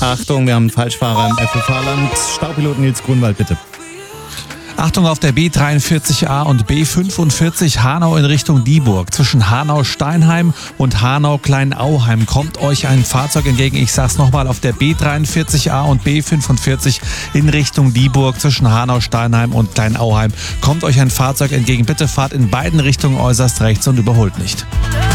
Achtung, wir haben einen Falschfahrer im FFH-Land. Staupilot Nils Grunwald, bitte. Achtung auf der B43A und B45 Hanau in Richtung Dieburg. Zwischen Hanau-Steinheim und Hanau-Kleinauheim kommt euch ein Fahrzeug entgegen. Ich sag's nochmal, auf der B43A und B45 in Richtung Dieburg. Zwischen Hanau-Steinheim und Kleinauheim kommt euch ein Fahrzeug entgegen. Bitte fahrt in beiden Richtungen äußerst rechts und überholt nicht.